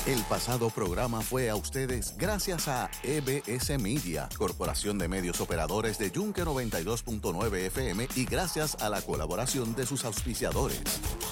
El pasado programa fue a ustedes gracias a EBS Media, Corporación de Medios Operadores de Yunque 92.9 FM y gracias a la colaboración de sus auspiciadores.